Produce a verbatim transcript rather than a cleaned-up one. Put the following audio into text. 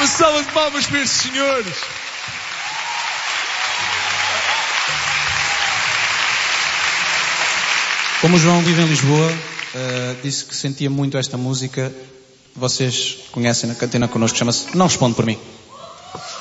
Uma salva de palmas para estes senhores. Como o João vive em Lisboa, uh, disse que sentia muito esta música. Vocês conhecem na cantina connosco, chama-se Não Responde Por Mim.